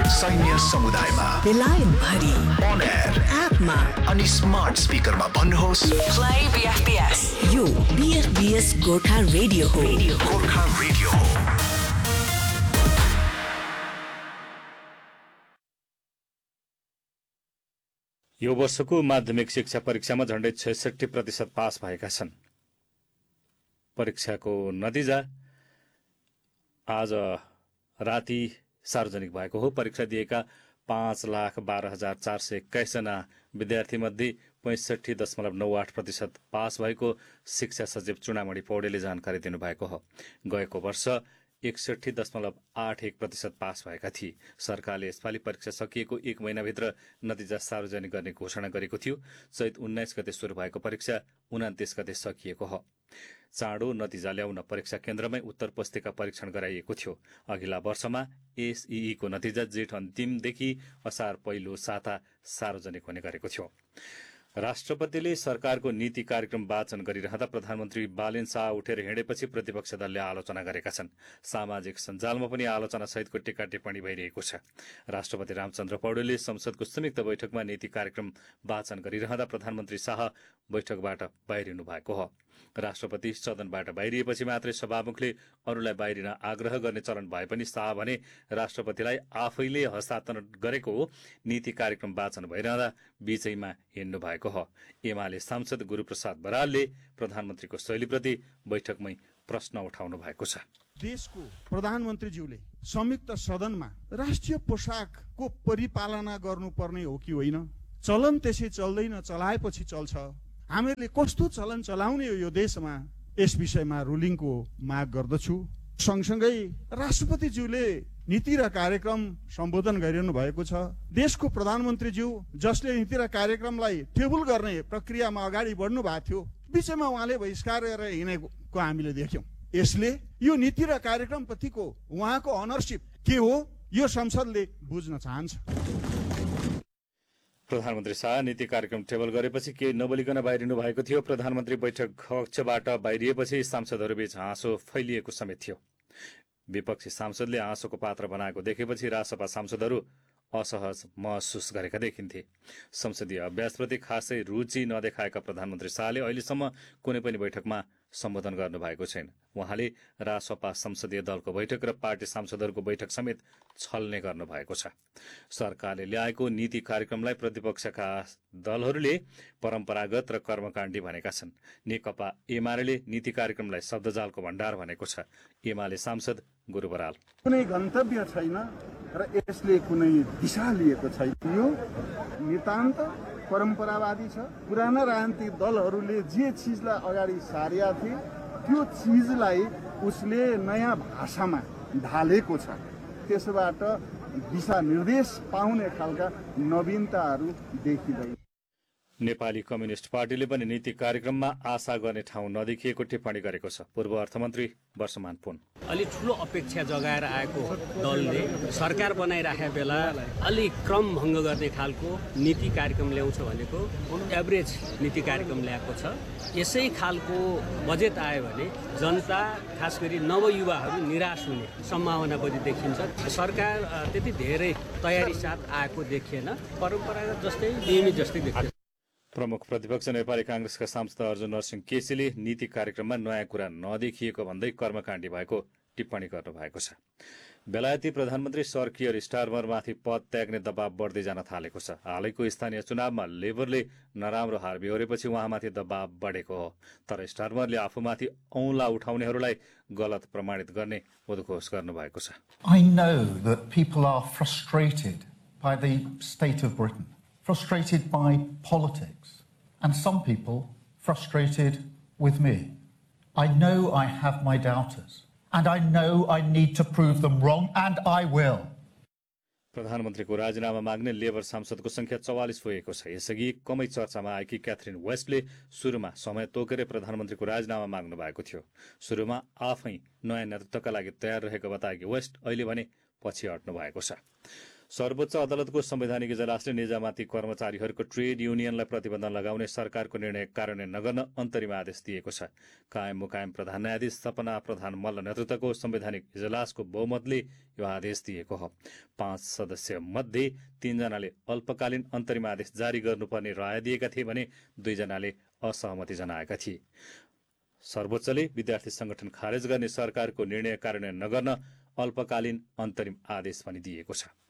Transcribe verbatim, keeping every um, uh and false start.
सैन्य समुदायमा, बेलायत भरि, अन एयर, एपमा अनि स्मार्ट स्पिकरमा भन्नुहोस् प्ले बीएफबीएस। यो बीएफबीएस गोर्खा रेडियो हो। गोर्खा रेडियो हो। यो वर्षको माध्यमिक शिक्षा परीक्षामा झण्डै छैसठी प्रतिशत पास भएका छन्। परीक्षाको नतिजा आज राति सार्वजनिक भएको हो। परीक्षा दिएका पाँच लाख बाह्र हजार चार सय एक्काइसजना विद्यार्थीमध्ये पैंसठी दशमलव नौ आठ प्रतिशत पास भएको शिक्षा सचिव चुडामणि पौडेलले जानकारी दिनुभएको हो। गएको वर्ष एकसठी दशमलव आठ एक प्रतिशत पास भएका थिए। सरकारले यसपालि परीक्षा सकिएको एक महिनाभित्र नतिजा सार्वजनिक गर्ने घोषणा गरेको थियो। चैत उन्नाइस गते शुरू भएको परीक्षा उनातिस गते सकिएको हो। चाँडो नतिजा ल्याउन परीक्षा केन्द्रमै उत्तर पुस्तिका परीक्षण गराइएको थियो। अघिल्ला वर्षमा एसईई को नतिजा जेठ अन्तिमदेखि असार पहिलो साता सार्वजनिक हुने गरेको थियो। राष्ट्रपतिले सरकारको नीति कार्यक्रम वाचन गरिरहँदा प्रधानमन्त्री बालेन शाह उठेर हिँडेपछि प्रतिपक्ष दलले आलोचना गरेका छन्। सामाजिक सञ्जालमा पनि आलोचना सहितको टिका टिप्पणी भइरहेको छ। राष्ट्रपति रामचन्द्र पौडेलले संसदको संयुक्त बैठकमा नीति कार्यक्रम वाचन गरिरहँदा प्रधानमन्त्री शाह बैठकबाट बाहिरिनु भएको हो। राष्ट्रपति सदनबाट बाहिरिएपछि मात्रै सभामुखले अरूलाई बाहिरिन आग्रह गर्ने चलन भए पनि शाह भने राष्ट्रपतिलाई आफैले हस्तान्तरण गरेको नीति कार्यक्रम वाचन भइरहँदा बीचैमा हिँड्नु भएको हो। एमाले सांसद गुरूप्रसाद बरालले प्रधानमन्त्रीको शैलीप्रति बैठकमै प्रश्न उठाउनु भएको छ। देशको प्रधानमन्त्रीज्यूले संयुक्त सदनमा राष्ट्रिय पोशाकको परिपालना गर्नुपर्ने हो कि होइन? चलन त्यसै चल्दैन, चलाएपछि चल्छ। हामीले कस्तो चलन चलाउने हो यो देशमा, यस विषयमा रुलिङको माग गर्दछु। सँगसँगै राष्ट्रपतिज्यूले नीति र कार्यक्रम सम्बोधन गरिरहनु भएको छ। देशको प्रधानमन्त्रीज्यू जसले नीति र कार्यक्रमलाई टेबल गर्ने प्रक्रियामा अगाडि बढ्नु भएको थियो, बिचमा उहाँले बहिष्कार गरेर हिँडेको हामीले देख्यौँ। यसले यो नीति र कार्यक्रम प्रतिको उहाँको अनरसिप के हो यो संसदले बुझ्न चाहन्छ। प्रधानमन्त्री शाह नीति कार्यक्रम टेबल गरेपछि केही नबोलिकन बाहिरिनु भएको थियो। प्रधानमन्त्री बैठक कक्षबाट बाहिरिएपछि सांसदहरूबीच हाँसो फैलिएको समेत थियो। विपक्षी सांसदले हाँसोको पात्र बनाएको देखेपछि रासपा सांसदहरू असहज महसुस गरेका देखिन्थे। संसदीय अभ्यासप्रति खासै रुचि नदेखाएका प्रधानमन्त्री शाहले अहिलेसम्म कुनै पनि बैठकमा सम्बोधन गर्नुभएको छैन। उहाँले रासपा संसदीय दलको बैठक र पार्टी सांसदहरूको बैठक समेत छल्ने गर्नुभएको छ। सरकारले ल्याएको नीति कार्यक्रमलाई प्रतिपक्षका दलहरूले परम्परागत र कर्मकाण्डी भनेका छन्। नेकपा एमाले नीति कार्यक्रमलाई शब्दजालको भण्डार भनेको छ। एमाले सांसद गुरु बराल, कुनै गन्तव्य छैन र यसले कुनै दिशा लिएको छैन। यो नितान्त परम्परावादी छ। पुराना राजनीतिक दलहरूले जे चिजलाई अगाडि सारेका थिए त्यो चिजलाई उसले नयाँ भाषामा ढालेको छ। त्यसबाट दिशा निर्देश पाउने खालका नवीनताहरू देखिँदैन। नेपाली कम्युनिस्ट पार्टीले पनि नीति कार्यक्रममा आशा गर्ने ठाउँ नदेखिएको टिप्पणी गरेको छ। पूर्व अर्थमन्त्री वर्षमान पुन, अलि ठुलो अपेक्षा जगाएर आएको दलले सरकार बनाइराखेका बेला अलि क्रम भङ्ग गर्ने खालको नीति कार्यक्रम ल्याउँछ भनेको एभरेज नीति कार्यक्रम ल्याएको छ। यसै खालको बजेट आयो भने जनता खास गरी नवयुवाहरू निराश हुने सम्भावना पनि देखिन्छ। सरकार त्यति धेरै तयारी साथ आएको देखिएन, परम्परागत जस्तै नियमित जस्तै देखिन्छ। प्रमुख प्रतिपक्ष नेपाली कांग्रेसका सांसद अर्जुन नरसिंह केसीले नीति कार्यक्रममा नयाँ कुरा नदेखिएको भन्दै कर्मकाण्डी भएको टिप्पणी गर्नुभएको छ। बेलायती प्रधानमन्त्री सर कियर स्टारमरमाथि पद त्याग्ने दबाव बढ्दै जान थालेको छ। हालैको स्थानीय चुनावमा लेबरले नराम्रो हार बेहोरेपछि उहाँमाथि दबाव बढेको हो। तर स्टारमरले आफूमाथि औँला उठाउनेहरूलाई गलत प्रमाणित गर्ने उद्घोष गर्नुभएको छ। I know that people are frustrated by the state of Britain, frustrated by politics, and some people frustrated with me. I know I have my doubters, and I know I need to prove them wrong, and I will. प्रधानमन्त्रीको राजीनामा माग्ने labour सांसदको संख्या चौवालिस पुगेको छ। यसअघि कमै चर्चामा आएकी क्याथरिन वेस्टले सुरुमा समय तोकेर प्रधानमन्त्रीको राजीनामा माग्नु भएको थियो। सुरुमा आफै नयाँ नेतृत्वका लागि तयार रहेको बताएकी वेस्ट अहिले भने पछि हट्नु भएको छ। सर्वोच्च अदालतको संवैधानिक इजलासले निजामती कर्मचारीहरूको ट्रेड युनियनलाई प्रतिबन्ध लगाउने सरकारको निर्णय कार्यान्वयन नगर्न अन्तरिम आदेश दिएको छ। कायम मुकायम प्रधान न्यायाधीश सपना प्रधान मल्ल नेतृत्वको संवैधानिक इजलासको बहुमतले यो आदेश दिएको हो। पाँच सदस्य मध्ये तीनजनाले अल्पकालीन अन्तरिम आदेश जारी गर्नुपर्ने राय दिएका थिए भने दुईजनाले असहमति जनाएका थिए। सर्वोच्चले विद्यार्थी संगठन खारेज गर्ने सरकारको निर्णय कार्यान्वयन नगर्न अल्पकालीन अन्तरिम आदेश पनि दिएको छ।